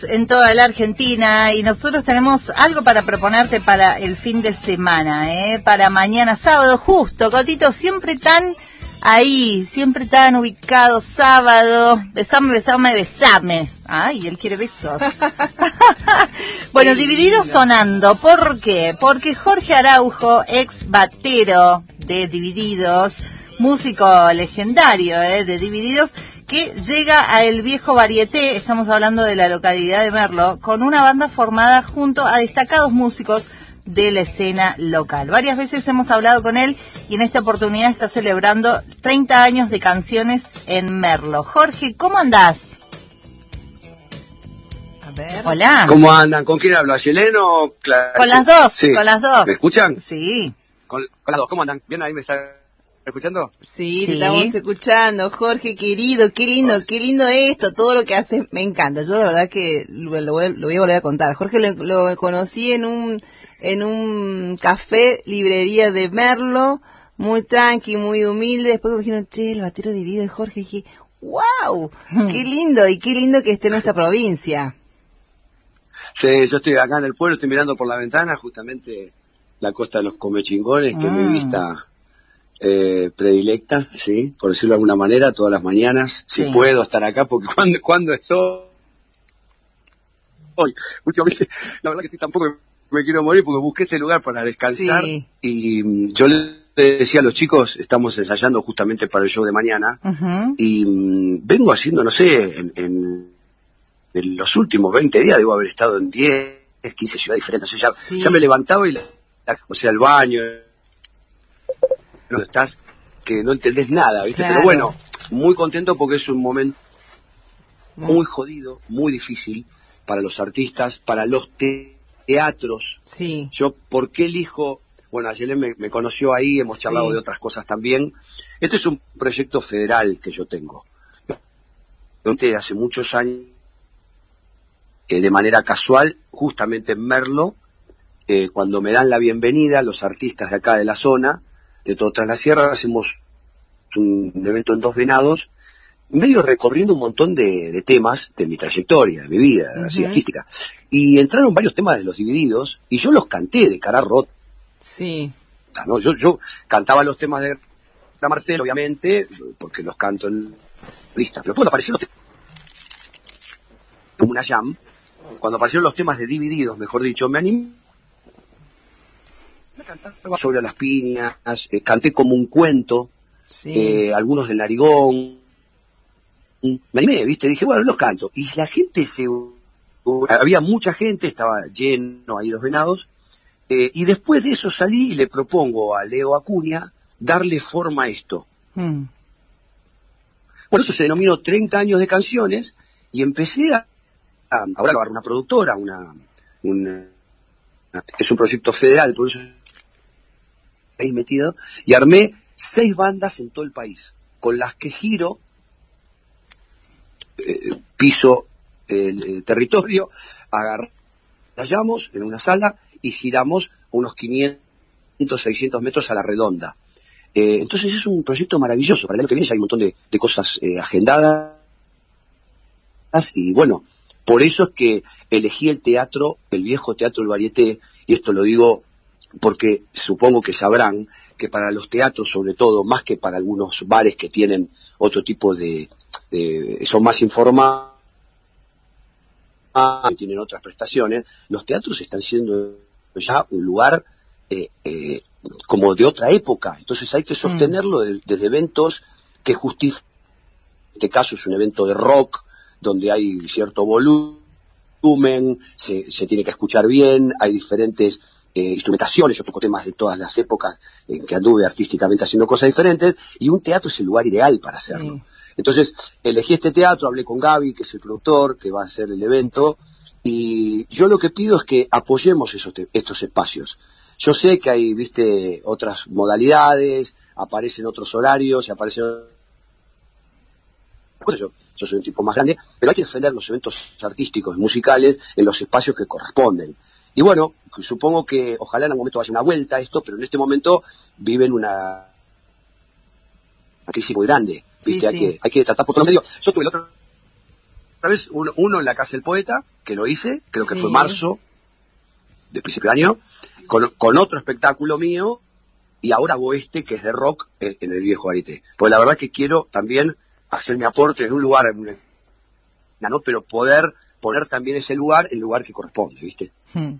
En toda la Argentina, y nosotros tenemos algo para proponerte para el fin de semana, para mañana sábado, justo, Cotito, siempre tan ahí, siempre tan ubicado, sábado, besame, besame, besame. Ay, él quiere besos. Bueno, Divididos sonando, ¿por qué? Porque Jorge Araujo, ex batero de Divididos, músico legendario de Divididos, que llega a El Viejo Varieté, estamos hablando de la localidad de Merlo, con una banda formada junto a destacados músicos de la escena local. Varias veces hemos hablado con él y en esta oportunidad está celebrando 30 años de canciones en Merlo. Jorge, ¿cómo andás? A ver. Hola. ¿Cómo andan? ¿Con quién hablo? ¿A Yeleno? Con las dos, sí. Con las dos. ¿Me escuchan? Sí. Con las dos, ¿cómo andan? ¿Bien ahí me están escuchando? Sí, te estamos escuchando, Jorge, querido, qué lindo esto, todo lo que haces, me encanta. Yo la verdad que lo voy a volver a contar. Jorge lo conocí en un café, librería de Merlo, muy tranqui, muy humilde. Después me dijeron, che, el batero Dividido de Jorge, y dije, wow, qué lindo, y qué lindo que esté en nuestra provincia. Sí, yo estoy acá en el pueblo, estoy mirando por la ventana, justamente la costa de los Comechingones, que es mi vista predilecta, sí, por decirlo de alguna manera, todas las mañanas, si puedo estar acá, porque cuando estoy, últimamente, la verdad que estoy tampoco me quiero morir, porque busqué este lugar para descansar, y yo le decía a los chicos, estamos ensayando justamente para el show de mañana, y vengo haciendo, no sé, en los últimos 20 días debo haber estado en 10, 15 ciudades diferentes, o sea, ya me levantaba y, o sea, el baño, no estás, que no entendés nada, ¿viste? Claro. Pero bueno, muy contento porque es un momento muy jodido, muy difícil para los artistas, para los teatros. Sí. Yo, ¿por qué elijo? Bueno, ayer me conoció ahí, hemos charlado de otras cosas también. Este es un proyecto federal que yo tengo. Hace muchos años, de manera casual, justamente en Merlo, cuando me dan la bienvenida, los artistas de acá de la zona, de todo Tras la Sierra, hacemos un evento en Dos Venados, medio recorriendo un montón de temas de mi trayectoria, de mi vida, así, artística. Y entraron varios temas de los Divididos, y yo los canté de cara rota. Sí. ¿No? Yo cantaba los temas de Martel, obviamente, porque los canto en listas. Pero cuando aparecieron los temas, como una jam, cuando aparecieron los temas de Divididos, mejor dicho, me animé a cantar sobre las piñas, canté como un cuento, algunos del Narigón, me animé, ¿viste? Dije, bueno, los canto. Y la gente había mucha gente, estaba lleno ahí Dos Venados, y después de eso salí y le propongo a Leo Acuña darle forma a esto. Bueno, eso se denominó 30 años de canciones, y empecé ahora lo agarré una productora, es un proyecto federal, por eso ahí metido, y armé 6 bandas en todo el país, con las que giro, piso el territorio, ensayamos en una sala y giramos unos 500, 600 metros a la redonda. Entonces es un proyecto maravilloso. Para el año que viene ya hay un montón de cosas agendadas, y bueno, por eso es que elegí el teatro, el viejo Teatro del Varieté, y esto lo digo porque supongo que sabrán que para los teatros, sobre todo, más que para algunos bares que tienen otro tipo son más informados, tienen otras prestaciones, los teatros están siendo ya un lugar como de otra época. Entonces hay que sostenerlo desde eventos que justifican. En este caso es un evento de rock, donde hay cierto volumen, se tiene que escuchar bien, hay diferentes instrumentaciones. Yo toco temas de todas las épocas en que anduve artísticamente haciendo cosas diferentes, y un teatro es el lugar ideal para hacerlo. Entonces elegí este teatro, hablé con Gaby, que es el productor, que va a hacer el evento, y yo lo que pido es que apoyemos estos espacios. Yo sé que hay, viste, otras modalidades, aparecen otros horarios, aparecen cosas. Yo soy un tipo más grande, pero hay que defender los eventos artísticos, musicales, en los espacios que corresponden. Y bueno, supongo que ojalá en algún momento vaya una vuelta a esto, pero en este momento viven una crisis muy grande, ¿viste? Hay que tratar por todos los medios. Yo tuve el otro vez, uno en la Casa del Poeta, que lo hice, creo que fue marzo, de principio de año, con otro espectáculo mío, y ahora hago que es de rock, en el Viejo Varieté. Pues la verdad que quiero también hacer mi aporte en un lugar, ¿no? Pero poder poner también ese lugar, el lugar que corresponde, ¿viste?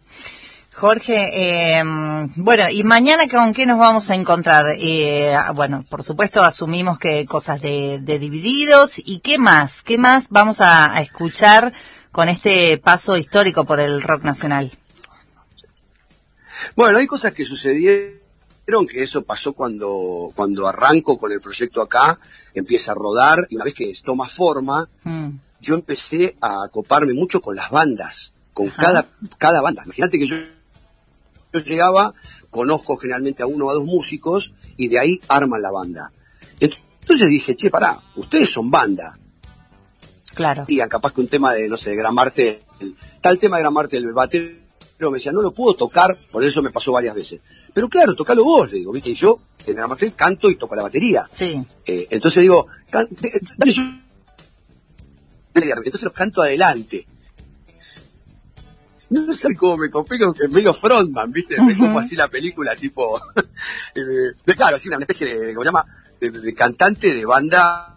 Jorge, bueno, y mañana ¿con qué nos vamos a encontrar? Bueno, por supuesto asumimos que cosas de Divididos, y ¿qué más vamos a escuchar con este paso histórico por el rock nacional? Bueno, hay cosas que sucedieron, que eso pasó cuando arranco con el proyecto acá, empieza a rodar, y una vez que toma forma, yo empecé a coparme mucho con las bandas, con cada banda. Imagínate que yo llegaba, conozco generalmente a uno o a dos músicos, y de ahí arman la banda. Entonces dije, che, pará, ustedes son banda. Claro. Y capaz que un tema de, no sé, de Gran Martel, tal tema de Gran Martel, el batero me decía, no lo puedo tocar, por eso me pasó varias veces. Pero claro, tocalo vos, le digo, ¿viste? Y yo, en Gran Martel, canto y toco la batería. Sí. Entonces digo, dale yo. Entonces los canto adelante. No sé cómo me copé, que medio frontman, ¿viste? Me como así la película, tipo... claro, así una especie de, ¿cómo se llama? De cantante de banda...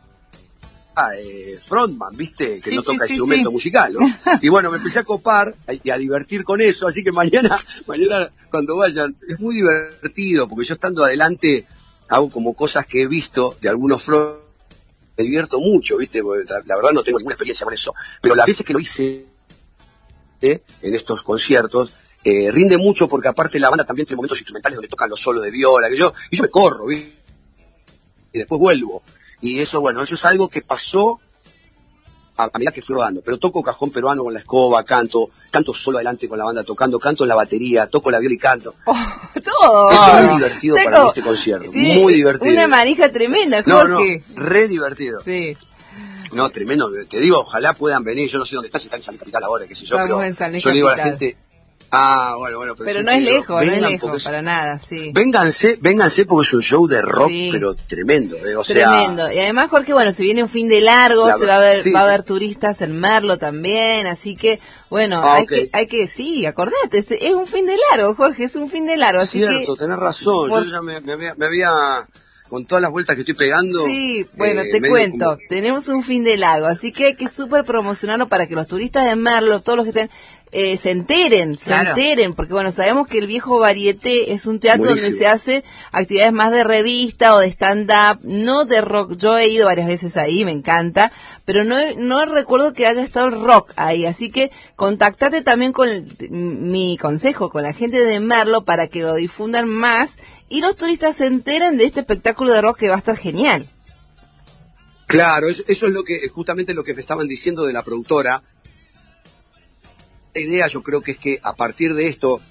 frontman, ¿viste? Que no toca instrumento musical, ¿no? Y bueno, me empecé a copar y a divertir con eso, así que mañana cuando vayan, es muy divertido, porque yo estando adelante hago como cosas que he visto de algunos frontman, me divierto mucho, ¿viste? Porque la verdad no tengo ninguna experiencia con eso, pero las veces que lo hice en estos conciertos, rinde mucho, porque aparte la banda también tiene momentos instrumentales donde tocan los solos de viola, y yo me corro, ¿viste? Y después vuelvo. Y eso, bueno, eso es algo que pasó a medida que fui rodando. Pero toco cajón peruano con la escoba, canto solo adelante con la banda tocando, canto en la batería, toco la viola y canto. Todo. Es muy divertido para mí este concierto. Muy divertido. Una manija tremenda, Jorge. No, re divertido. Sí. No, tremendo. Te digo, ojalá puedan venir. Yo no sé dónde estás, si están en San Capital ahora, qué sé yo. Estamos pero en San yo le digo a la gente... bueno. Pero no es lejos, para nada, sí. Vénganse porque es un show de rock, pero tremendo, o sea... Tremendo. Y además, Jorge, bueno, se viene un fin de largo, va a haber turistas en Merlo también, así que, bueno, hay que, acordate, es un fin de largo, Jorge, es un fin de largo, así Cierto, tenés razón, yo ya me había... Con todas las vueltas que estoy pegando... Sí, bueno, te cuento, tenemos un fin de largo, así que hay que súper promocionarlo para que los turistas de Merlo, todos los que estén, se enteren, porque bueno, sabemos que el Viejo Varieté es un teatro donde se hace actividades más de revista o de stand-up, no de rock. Yo he ido varias veces ahí, me encanta, pero no recuerdo que haya estado el rock ahí, así que contactate también con mi consejo, con la gente de Merlo para que lo difundan más y los turistas se enteren de este espectáculo de rock que va a estar genial. Claro, eso es justamente lo que me estaban diciendo de la productora. La idea yo creo que es que a partir de esto,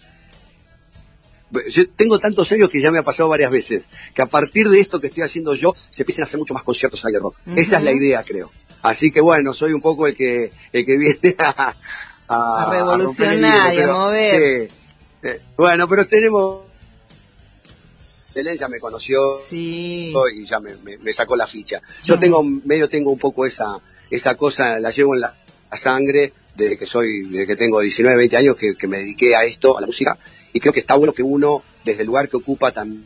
yo tengo tantos años que ya me ha pasado varias veces, que a partir de esto que estoy haciendo yo, se empiecen a hacer mucho más conciertos de rock. Esa es la idea, creo. Así que bueno, soy un poco el que viene a revolucionar y a mover. Sí. Bueno, pero tenemos... Belén ya me conoció y ya me sacó la ficha. Yo tengo un poco esa cosa, la llevo en la sangre desde que tengo 19, 20 años que me dediqué a esto, a la música, y creo que está bueno que uno, desde el lugar que ocupa, también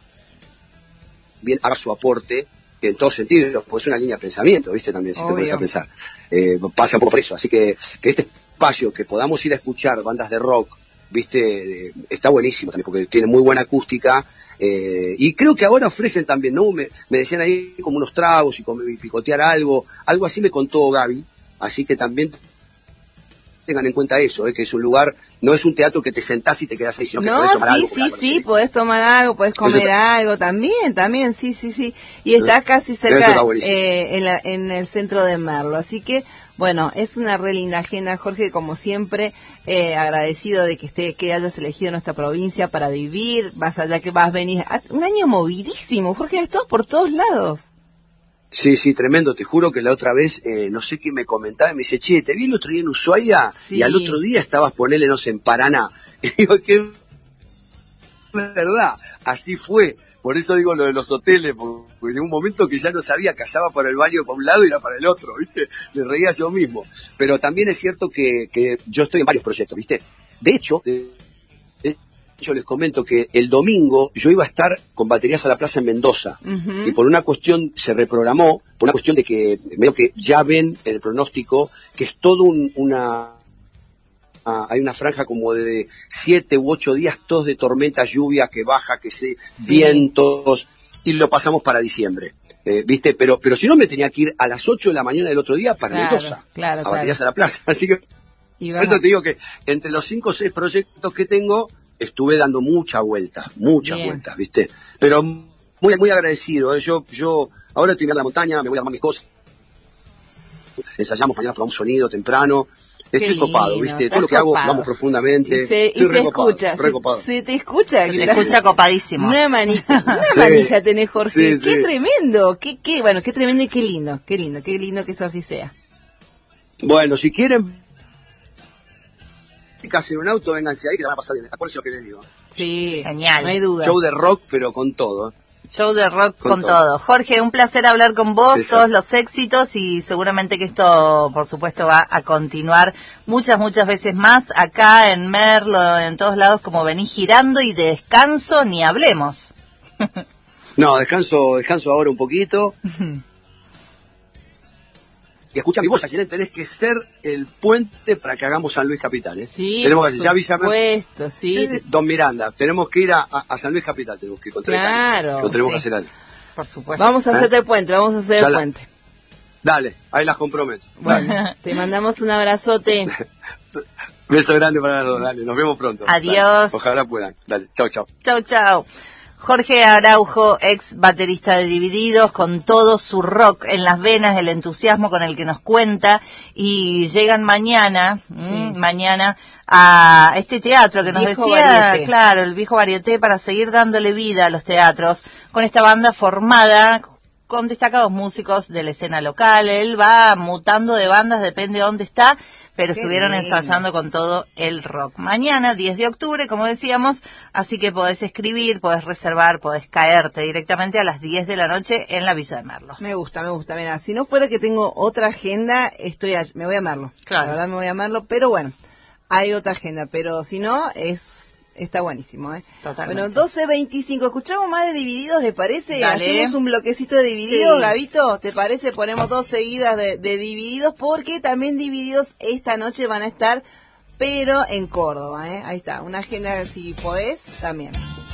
haga su aporte en todos sentidos, porque es una línea de pensamiento, ¿viste? También, si te pones a pensar. Pasa un poco por eso, así que este espacio, que podamos ir a escuchar bandas de rock, ¿viste? Está buenísimo también, porque tiene muy buena acústica, y creo que ahora ofrecen también, ¿no? Me decían ahí como unos tragos y picotear algo así me contó Gaby, así que también tengan en cuenta eso, que es un lugar, no es un teatro que te sentás y te quedás ahí, sino que podés tomar algo. Sí, podés tomar algo, podés comer algo, también, sí. Y está casi cerca, en el centro de Merlo, así que, bueno, es una re linda agenda, Jorge, como siempre, agradecido de que hayas elegido nuestra provincia para vivir, vas allá que vas a venir, un año movidísimo, Jorge, has estado por todos lados. Sí, tremendo, te juro que la otra vez, no sé quién me comentaba, me dice, che, te vi el otro día en Ushuaia, y al otro día estabas, no sé, en Paraná. Y digo, que verdad, así fue, Por eso digo lo de los hoteles, porque en un momento que ya no sabía, callaba para el baño para un lado y era para el otro, ¿viste? Me reía yo mismo. Pero también es cierto que yo estoy en varios proyectos, ¿viste? De hecho, yo les comento que el domingo yo iba a estar con Baterías a la Plaza en Mendoza. Y por una cuestión se reprogramó, por una cuestión de que medio que ya ven en el pronóstico que es todo hay una franja como de 7 u 8 días, todos de tormenta, lluvia, que baja, vientos, y lo pasamos para diciembre. ¿Viste? Pero si no me tenía que ir a las 8 de la mañana del otro día para Mendoza, a Baterías a la Plaza. Así que, por eso te digo que entre los 5 o 6 proyectos que tengo, estuve dando muchas vueltas, ¿viste? Pero muy, muy agradecido. Yo ahora estoy en la montaña, me voy a armar mis cosas. Ensayamos, mañana probamos sonido temprano. Estoy copado, ¿viste? Todo lo que hago, vamos profundamente. Y se escucha, se te escucha. Se te escucha copadísimo. Una manija tenés, Jorge. Qué tremendo, qué tremendo y qué lindo que eso así sea. Bueno, si quieren en un auto, vénganse ahí que la van a pasar bien. Acuérdense lo que les digo. Sí, genial. No hay duda. Show de rock, pero con todo. Show de rock con todo. Jorge, un placer hablar con vos, todos los éxitos, y seguramente que esto, por supuesto, va a continuar muchas veces más acá en Merlo, en todos lados, como venís girando, y de descanso ni hablemos. No, descanso ahora un poquito. Y escucha mi voz, allí tenés que ser el puente para que hagamos San Luis Capital, ¿eh? Sí, tenemos que, ya avisamos, sí. Don Miranda, tenemos que ir a San Luis Capital, tenemos que ir con Claro. Lo tenemos que hacer algo. Por supuesto. Vamos a hacerte el puente, puente. Dale, ahí las comprometo. Bueno, te mandamos un abrazote. Beso grande para los dos, dale, nos vemos pronto. Adiós. Dale, ojalá puedan. Dale, chau. Chau. Jorge Araujo, ex baterista de Divididos, con todo su rock en las venas, el entusiasmo con el que nos cuenta, y llegan mañana a este teatro que nos decía, Varieté. Claro, el Viejo Varieté, para seguir dándole vida a los teatros, con esta banda formada con destacados músicos de la escena local. Él va mutando de bandas, depende de dónde está, pero estuvieron ensayando con todo el rock. Mañana, 10 de octubre, como decíamos, así que podés escribir, podés reservar, podés caerte directamente a las 10 de la noche en la Villa de Merlo. Me gusta. Mira, si no fuera que tengo otra agenda, me voy a Merlo. Claro. La verdad me voy a Merlo, pero bueno, hay otra agenda, pero si no, está buenísimo, ¿eh? Totalmente. Bueno, 12:25. ¿Escuchamos más de Divididos, les parece? Dale. Hacemos un bloquecito de Divididos, Sí. Gabito. ¿Te parece? Ponemos 2 seguidas de Divididos, porque también Divididos esta noche van a estar, pero en Córdoba, ¿eh? Ahí está. Una agenda, si podés, también.